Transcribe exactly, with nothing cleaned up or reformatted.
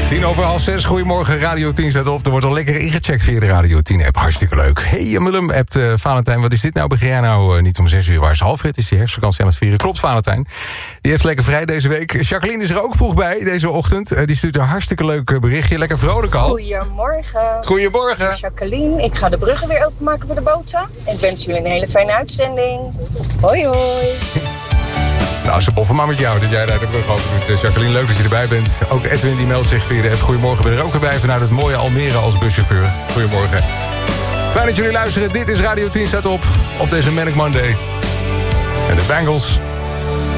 Tien over half zes, goedemorgen, Radio tien staat op. Er wordt al lekker ingecheckt via de Radio tien app. Hartstikke leuk. Hey, Willem, hebt uh, Valentijn, wat is dit nou? Begin jij nou uh, niet om zes uur? Waar is Alfred? Is die herfstvakantie aan het vieren? Klopt, Valentijn. Die heeft lekker vrij deze week. Jacqueline is er ook vroeg bij deze ochtend. Uh, die stuurt een hartstikke leuk berichtje. Lekker vrolijk al. Goedemorgen. Goedemorgen. Jacqueline, ik ga de bruggen weer openmaken voor de boten. En ik wens jullie een hele fijne uitzending. Hoi, hoi. Nou, ze boffen maar met jou dat jij daar de brug over doet. Jacqueline, leuk dat je erbij bent. Ook Edwin die meldt zich via de app. Goedemorgen, ben er ook erbij vanuit het mooie Almere als buschauffeur. Goedemorgen. Fijn dat jullie luisteren. Dit is Radio tien staat op op deze Manic Monday. En de Bangles.